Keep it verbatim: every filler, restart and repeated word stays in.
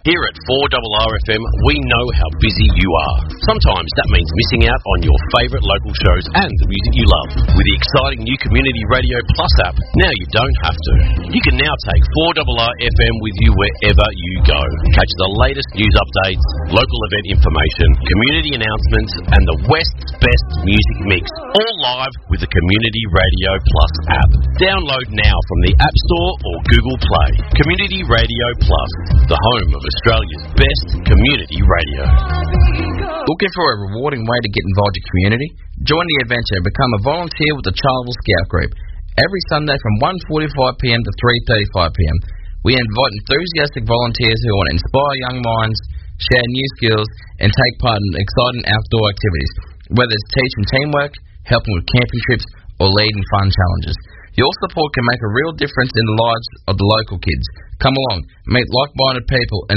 Here at four R R F M, we know how busy you are. Sometimes that means missing out on your favourite local shows and the music you love. With the exciting new Community Radio Plus app, now you don't have to. You can now take four R R F M with you wherever you go. Catch the latest news updates, local event information, community announcements, and the West's best music mix, all live with the Community Radio Plus app. Download now from the App Store or Google Play. Community Radio Plus, the home of Australia's best community radio. Looking for a rewarding way to get involved in your community? Join the adventure and become a volunteer with the Charleville Scout Group. Every Sunday from one forty-five p m to three thirty-five p m, we invite enthusiastic volunteers who want to inspire young minds, share new skills, and take part in exciting outdoor activities, whether it's teaching teamwork, helping with camping trips, or leading fun challenges. Your support can make a real difference in the lives of the local kids. Come along, meet like-minded people, and